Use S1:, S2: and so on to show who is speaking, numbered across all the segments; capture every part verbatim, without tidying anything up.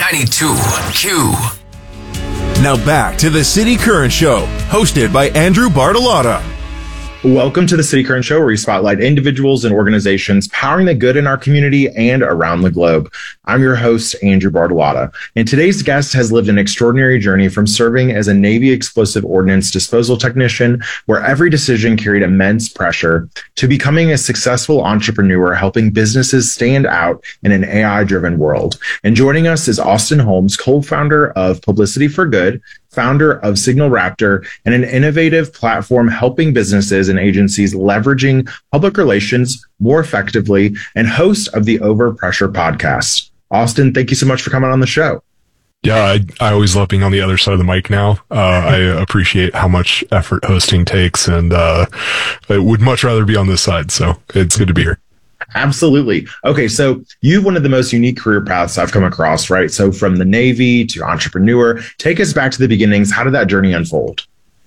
S1: ninety-two Q.
S2: Now back to the City Current Show, hosted by Andrew Bartolotta.
S3: Welcome to the City Current Show, where we spotlight individuals and organizations powering the good in our community and around the globe. I'm your host, Andrew Bartolotta, and today's guest has lived an extraordinary journey from serving as a Navy explosive ordnance disposal technician, where every decision carried immense pressure, to becoming a successful entrepreneur, helping businesses stand out in an A I-driven world. And joining us is Austin Holmes, co-founder of Publicity for Good, founder of Signal Raptor, and an innovative platform helping businesses and agencies leveraging public relations more effectively, and host of the Overpressure podcast. Austin, thank you so much for coming on the show.
S4: Yeah, I, I always love being on the other side of the mic now. Uh, I appreciate how much effort hosting takes, and uh, I would much rather be on this side. So it's good to be here.
S3: Absolutely. Okay, so you have one of the most unique career paths I've come across, right? So from the Navy to entrepreneur, take us back to the beginnings. How did that journey unfold?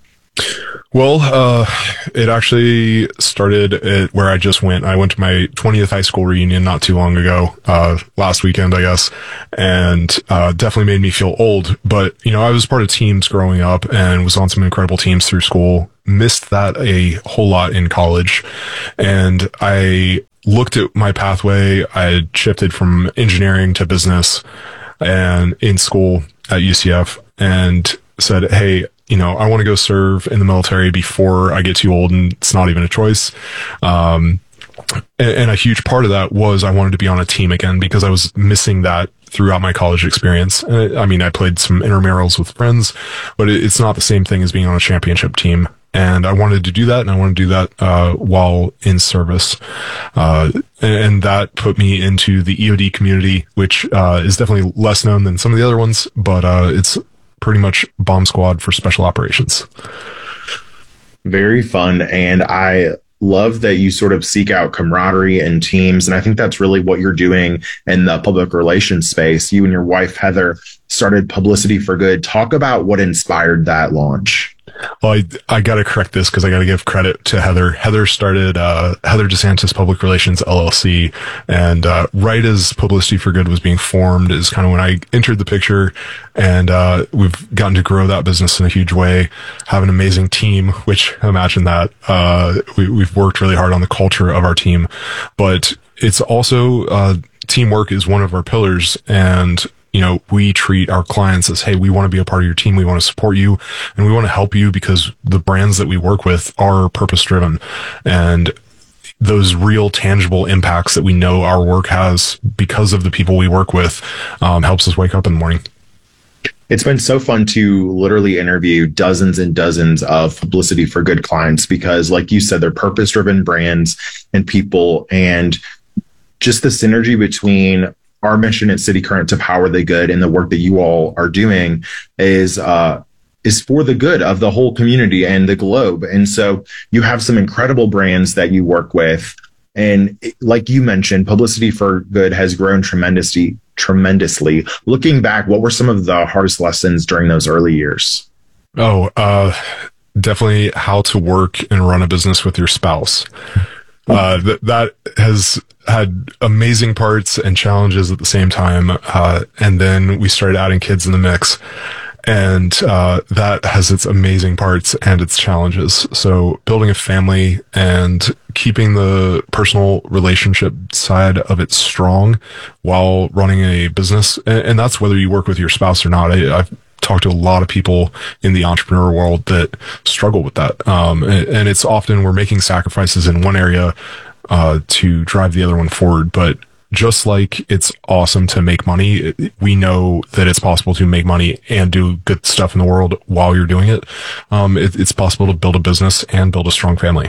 S4: Well, uh, it actually started at where I just went. I went to my twentieth high school reunion not too long ago, uh, last weekend, I guess, and uh, definitely made me feel old. But, you know, I was part of teams growing up and was on some incredible teams through school. Missed that a whole lot in college. And I looked at my pathway. I had shifted from engineering to business and in school at U C F, and said, hey, you know, I want to go serve in the military before I get too old, and it's not even a choice. Um, and, and a huge part of that was I wanted to be on a team again, because I was missing that throughout my college experience. And I mean, I played some intramurals with friends, but it, it's not the same thing as being on a championship team. And I wanted to do that, and I wanted to do that uh, while in service. Uh, and, and that put me into the E O D community, which uh, is definitely less known than some of the other ones, but uh, it's pretty much bomb squad for special operations.
S3: Very fun. And I love that you sort of seek out camaraderie and teams. And I think that's really what you're doing in the public relations space. You and your wife, Heather, started Publicity for Good. Talk about what inspired that launch.
S4: Well, I, I got to correct this because I got to give credit to Heather. Heather started uh, Heather DeSantis Public Relations L L C, and uh, right as Publicity for Good was being formed is kind of when I entered the picture, and uh, we've gotten to grow that business in a huge way, have an amazing team, which imagine that. Uh, we, we've worked really hard on the culture of our team, but it's also uh, teamwork is one of our pillars, and you know, we treat our clients as, hey, we want to be a part of your team. We want to support you, and we want to help you because the brands that we work with are purpose driven, and those real tangible impacts that we know our work has because of the people we work with um, helps us wake up in the morning.
S3: It's been so fun to literally interview dozens and dozens of Publicity for Good clients, because like you said, they're purpose driven brands and people, and just the synergy between our mission at City Current to power the good and the work that you all are doing is uh, is for the good of the whole community and the globe. And so you have some incredible brands that you work with. And like you mentioned, Publicity for Good has grown tremendously. tremendously. Looking back, what were some of the hardest lessons during those early years?
S4: Oh, uh, definitely how to work and run a business with your spouse. Uh, that, that has had amazing parts and challenges at the same time. Uh, and then we started adding kids in the mix, and, uh, that has its amazing parts and its challenges. So building a family and keeping the personal relationship side of it strong while running a business. And, and that's whether you work with your spouse or not. I, I've talked to a lot of people in the entrepreneur world that struggle with that. Um, and, and it's often we're making sacrifices in one area, uh, to drive the other one forward. But just like it's awesome to make money, we know that it's possible to make money and do good stuff in the world while you're doing it. Um, it it's possible to build a business and build a strong family.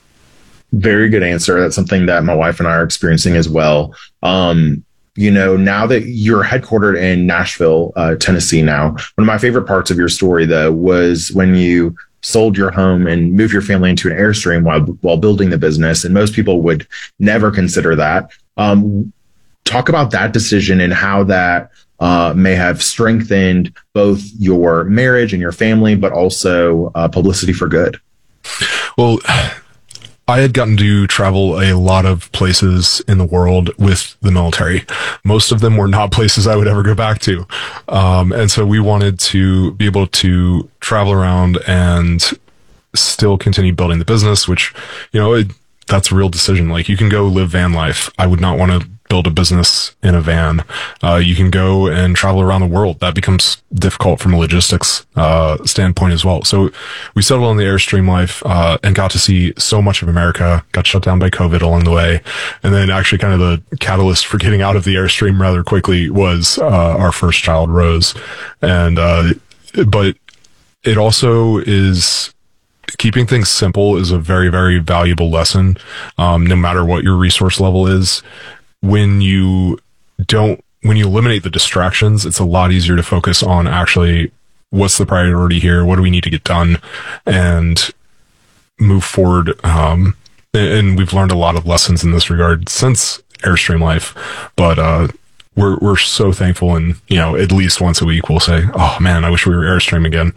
S3: Very good answer. That's something that my wife and I are experiencing as well. Um, You know, now that you're headquartered in Nashville, uh, Tennessee now, one of my favorite parts of your story, though, was when you sold your home and moved your family into an Airstream while while building the business. And most people would never consider that. Um, talk about that decision and how that uh, may have strengthened both your marriage and your family, but also uh, Publicity for Good.
S4: Well, I had gotten to travel a lot of places in the world with the military. Most of them were not places I would ever go back to. Um, and so we wanted to be able to travel around and still continue building the business, which, you know, it, that's a real decision. Like, you can go live van life. I would not want to build a business in a van. Uh, you can go and travel around the world. That becomes difficult from a logistics, uh, standpoint as well. So we settled on the Airstream life, uh, and got to see so much of America. Got shut down by COVID along the way. And then actually kind of the catalyst for getting out of the Airstream rather quickly was, uh, our first child, Rose. And, uh, but it also is, keeping things simple is a very, very valuable lesson. Um, no matter what your resource level is. When you don't, when you eliminate the distractions, it's a lot easier to focus on actually what's the priority here, what do we need to get done, and move forward. Um, and we've learned a lot of lessons in this regard since Airstream life, but uh, we're we're so thankful. And, you know, at least once a week we'll say, "Oh man, I wish we were Airstream again."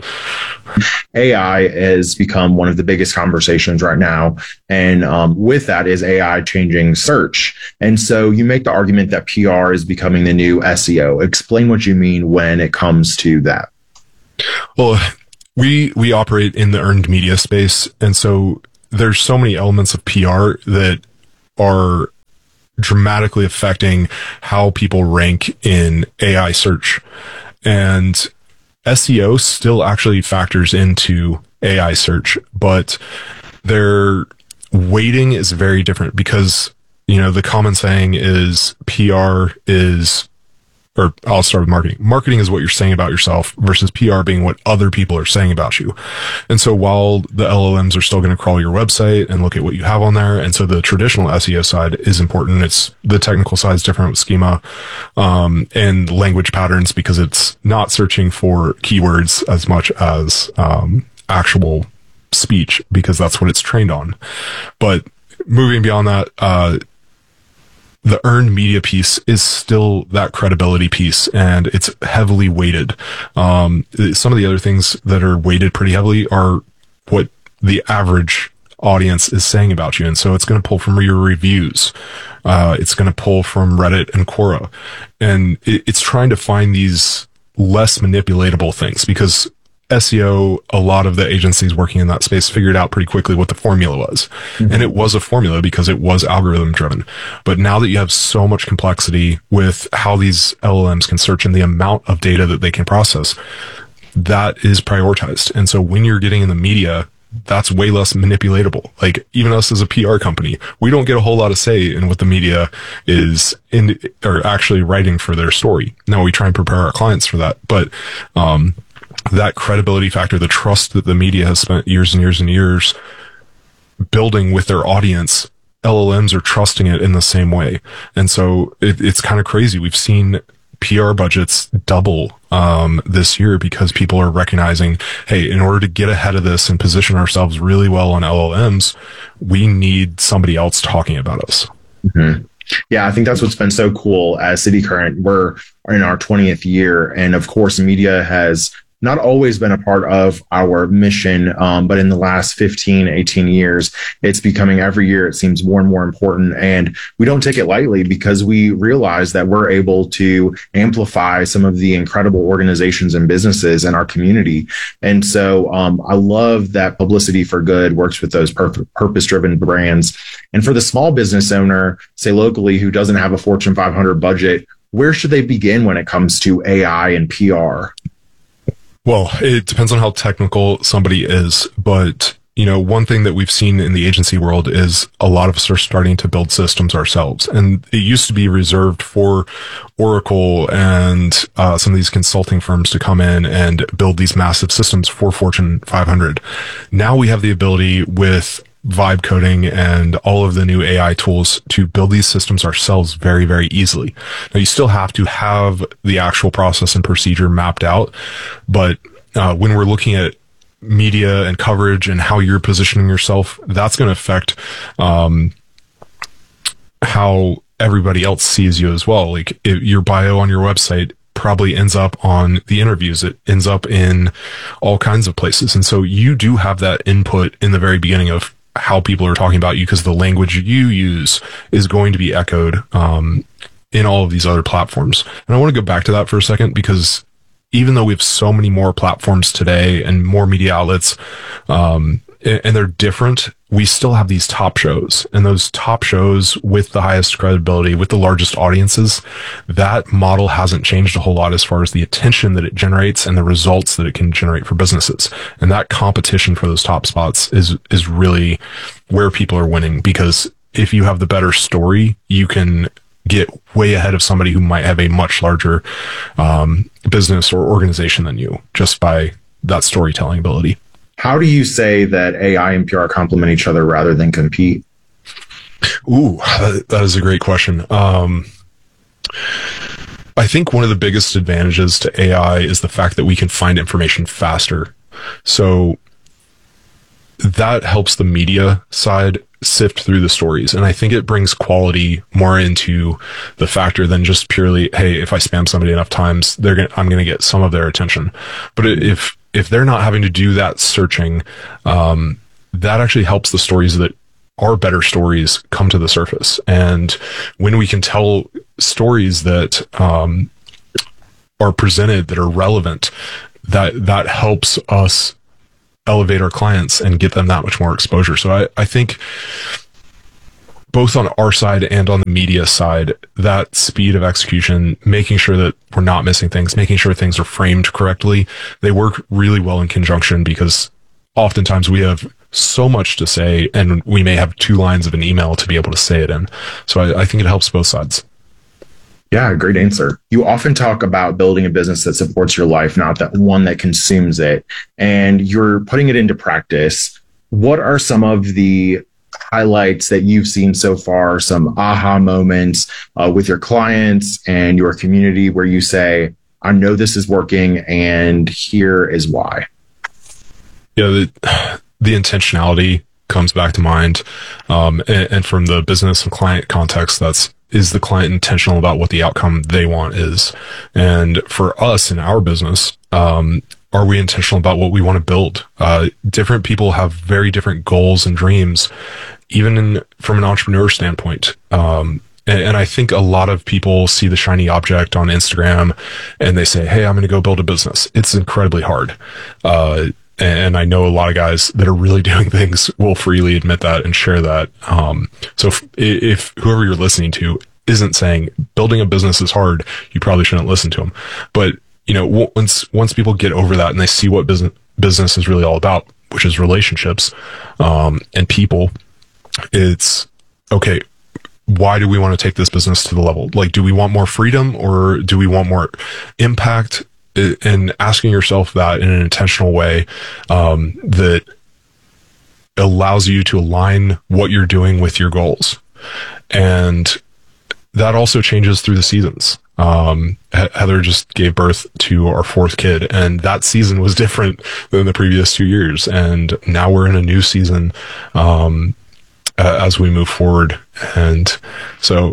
S3: A I has become one of the biggest conversations right now. And um, with that is A I changing search. And so you make the argument that P R is becoming the new S E O. Explain what you mean when it comes to that.
S4: Well, we we operate in the earned media space. And so there's so many elements of P R that are dramatically affecting how people rank in A I search. And S E O still actually factors into A I search, but their weighting is very different because, you know, the common saying is P R is, or I'll start with marketing. Marketing is what you're saying about yourself versus P R being what other people are saying about you. And so while the L L Ms are still going to crawl your website and look at what you have on there, and so the traditional S E O side is important. It's the technical side is different with schema, um, and language patterns because it's not searching for keywords as much as, um, actual speech because that's what it's trained on. But moving beyond that, uh, the earned media piece is still that credibility piece, and it's heavily weighted. Um, some of the other things that are weighted pretty heavily are what the average audience is saying about you. And so it's going to pull from your reviews. Uh, it's going to pull from Reddit and Quora. And it, it's trying to find these less manipulatable things because S E O, a lot of the agencies working in that space figured out pretty quickly what the formula was. Mm-hmm. And it was a formula because it was algorithm driven. But now that you have so much complexity with how these L L Ms can search and the amount of data that they can process, that is prioritized. And so when you're getting in the media, that's way less manipulatable. Like, even us as a P R company, we don't get a whole lot of say in what the media is in or actually writing for their story. Now we try and prepare our clients for that. But, um, that credibility factor, the trust that the media has spent years and years and years building with their audience, L L Ms are trusting it in the same way. And so it, it's kind of crazy. We've seen P R budgets double um, this year because people are recognizing, hey, in order to get ahead of this and position ourselves really well on L L Ms, we need somebody else talking about us.
S3: Mm-hmm. Yeah, I think that's what's been so cool as City Current. We're in our twentieth year. And of course, media has not always been a part of our mission, um, but in the last fifteen, eighteen years, it's becoming every year, it seems more and more important. And we don't take it lightly because we realize that we're able to amplify some of the incredible organizations and businesses in our community. And so um, I love that Publicity for Good works with those pur- purpose-driven brands. And for the small business owner, say locally, who doesn't have a Fortune five hundred budget, where should they begin when it comes to A I and P R?
S4: Well, it depends on how technical somebody is, but, you know, one thing that we've seen in the agency world is a lot of us are starting to build systems ourselves. And it used to be reserved for Oracle and uh, some of these consulting firms to come in and build these massive systems for Fortune five hundred. Now we have the ability with vibe coding and all of the new A I tools to build these systems ourselves very, very easily. Now, you still have to have the actual process and procedure mapped out, but uh, when we're looking at media and coverage and how you're positioning yourself, that's going to affect um, how everybody else sees you as well. Like, if your bio on your website probably ends up on the interviews. It ends up in all kinds of places. And so you do have that input in the very beginning of how people are talking about you, because the language you use is going to be echoed um, in all of these other platforms. And I want to go back to that for a second, because even though we have so many more platforms today and more media outlets, um, and they're different, we still have these top shows, and those top shows with the highest credibility, with the largest audiences, that model hasn't changed a whole lot as far as the attention that it generates and the results that it can generate for businesses. And that competition for those top spots is, is really where people are winning, because if you have the better story, you can get way ahead of somebody who might have a much larger um, business or organization than you, just by that storytelling ability.
S3: How do you say that A I and P R complement each other rather than compete?
S4: Ooh, that is a great question. Um, I think one of the biggest advantages to A I is the fact that we can find information faster. So that helps the media side sift through the stories. And I think it brings quality more into the factor than just purely, hey, if I spam somebody enough times, they're gonna, I'm going to get some of their attention. But if, if they're not having to do that searching, um, that actually helps the stories that are better stories come to the surface. And when we can tell stories that, um, are presented that are relevant, that, that helps us elevate our clients and get them that much more exposure. So I, I think both on our side and on the media side, that speed of execution, making sure that we're not missing things, making sure things are framed correctly, they work really well in conjunction, because oftentimes we have so much to say and we may have two lines of an email to be able to say it in. So I, I think it helps both sides.
S3: Yeah, great answer. You often talk about building a business that supports your life, not that one that consumes it, and you're putting it into practice. What are some of the highlights that you've seen so far, some aha moments uh, with your clients and your community where you say, I know this is working and here is why?
S4: Yeah, the, the intentionality comes back to mind. Um, and, and from the business and client context, that's, is the client intentional about what the outcome they want is? And for us in our business, um, are we intentional about what we want to build? Uh, different people have very different goals and dreams, even in, from an entrepreneur standpoint. Um, and, and I think a lot of people see the shiny object on Instagram and they say, hey, I'm going to go build a business. It's incredibly hard. Uh, And I know a lot of guys that are really doing things will freely admit that and share that. Um, so if, if whoever you're listening to isn't saying building a business is hard, you probably shouldn't listen to them. But, you know, once, once people get over that and they see what business, business is really all about, which is relationships, um, and people, it's okay. Why do we want to take this business to the level? Like, do we want more freedom or do we want more impact? And asking yourself that in an intentional way, um, that allows you to align what you're doing with your goals. And that also changes through the seasons. Um, Heather just gave birth to our fourth kid, and that season was different than the previous two years. And now we're in a new season, um, as we move forward. And so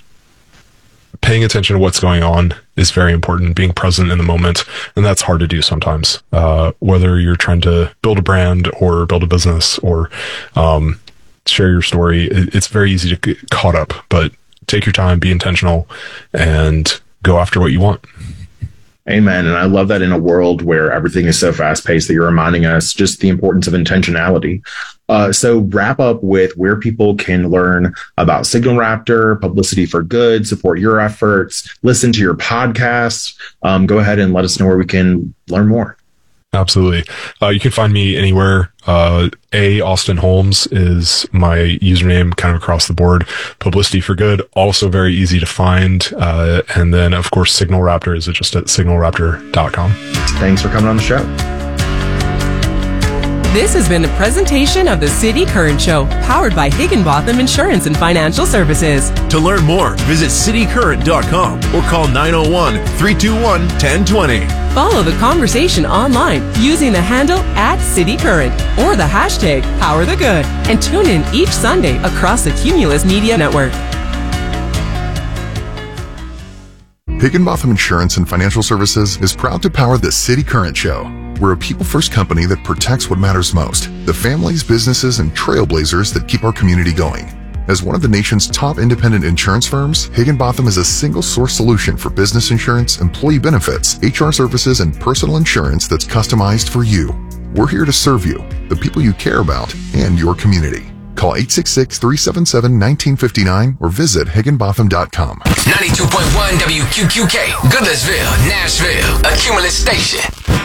S4: paying attention to what's going on is very important, being present in the moment. And that's hard to do sometimes, uh, whether you're trying to build a brand or build a business or, um, share your story. It, it's very easy to get caught up, but take your time, be intentional, and go after what you want.
S3: Amen. And I love that in a world where everything is so fast paced that you're reminding us just the importance of intentionality. Uh, so wrap up with where people can learn about Signal Raptor, Publicity for Good, support your efforts, listen to your podcast. Um, go ahead and let us know where we can learn more.
S4: Absolutely. Uh, you can find me anywhere. Uh, A Austin Holmes is my username kind of across the board. Publicity for Good, also very easy to find. Uh, and then of course, Signal Raptor is just at signal raptor dot com.
S3: Thanks for coming on the show.
S1: This has been a presentation of the City Current Show, powered by Higginbotham Insurance and Financial Services.
S2: To learn more, visit city current dot com or call nine oh one, three two one, one oh two oh.
S1: Follow the conversation online using the handle at City Current or the hashtag Power the Good, and tune in each Sunday across the Cumulus Media Network.
S5: Higginbotham Insurance and Financial Services is proud to power the City Current Show. we're a people-first company that protects what matters most, the families, businesses, and trailblazers that keep our community going. As one of the nation's top independent insurance firms, Higginbotham is a single-source solution for business insurance, employee benefits, H R services, and personal insurance that's customized for you. We're here to serve you, the people you care about, and your community. Call eight six six, three seven seven, one nine five nine or visit higginbotham dot com.
S6: ninety-two point one W Q Q K, Goodlettsville, Nashville, a Cumulus station.